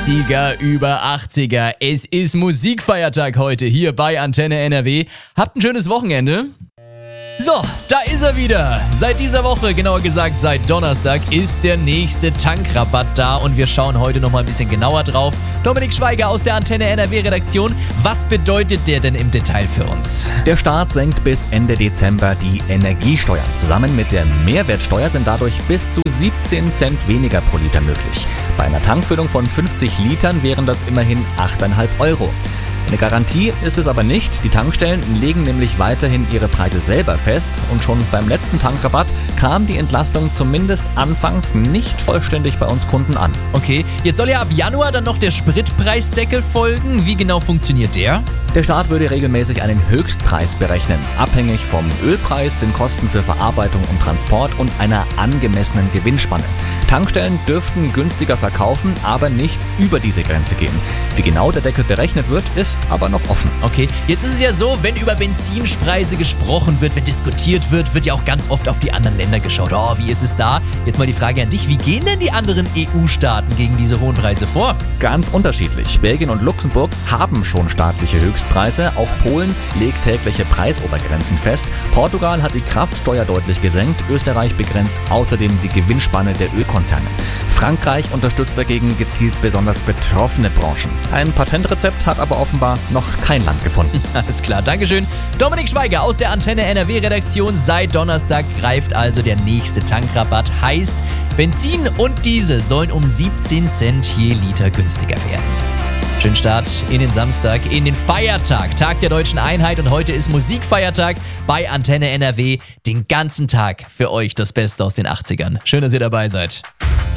60er über 80er. Es ist Musikfeiertag heute hier bei Antenne NRW. Habt ein schönes Wochenende. So, da ist er wieder. Seit dieser Woche, genauer gesagt seit Donnerstag, ist der nächste Tankrabatt da und wir schauen heute nochmal ein bisschen genauer drauf. Dominik Schweiger aus der Antenne NRW-Redaktion. Was bedeutet der denn im Detail für uns? Der Staat senkt bis Ende Dezember die Energiesteuer. Zusammen mit der Mehrwertsteuer sind dadurch bis zu 17 Cent weniger pro Liter möglich. Bei einer Tankfüllung von 50 Litern wären das immerhin 8,5 Euro. Eine Garantie ist es aber nicht. Die Tankstellen legen nämlich weiterhin ihre Preise selber fest und schon beim letzten Tankrabatt kam die Entlastung zumindest anfangs nicht vollständig bei uns Kunden an. Okay, jetzt soll ja ab Januar dann noch der Spritpreisdeckel folgen. Wie genau funktioniert der? Der Staat würde regelmäßig einen Höchstpreis berechnen, abhängig vom Ölpreis, den Kosten für Verarbeitung und Transport und einer angemessenen Gewinnspanne. Tankstellen dürften günstiger verkaufen, aber nicht über diese Grenze gehen. Wie genau der Deckel berechnet wird, ist aber noch offen. Okay, jetzt ist es ja so, wenn über Benzinpreise gesprochen wird, wenn diskutiert wird, wird ja auch ganz oft auf die anderen Länder geschaut. Oh, wie ist es da? Jetzt mal die Frage an dich, wie gehen denn die anderen EU-Staaten gegen diese hohen Preise vor? Ganz unterschiedlich. Belgien und Luxemburg haben schon staatliche Höchstpreise. Auch Polen legt tägliche Preisobergrenzen fest. Portugal hat die Kraftsteuer deutlich gesenkt. Österreich begrenzt außerdem die Gewinnspanne der Ölkonzerne. Frankreich unterstützt dagegen gezielt besonders betroffene Branchen. Ein Patentrezept hat aber offenbar noch kein Land gefunden. Alles klar, Dankeschön. Dominik Schweiger aus der Antenne NRW-Redaktion. Seit Donnerstag greift also der nächste Tankrabatt. Heißt, Benzin und Diesel sollen um 17 Cent je Liter günstiger werden. Schönen Start in den Samstag, in den Feiertag, Tag der Deutschen Einheit, und heute ist Musikfeiertag bei Antenne NRW. Den ganzen Tag für euch das Beste aus den 80ern. Schön, dass ihr dabei seid.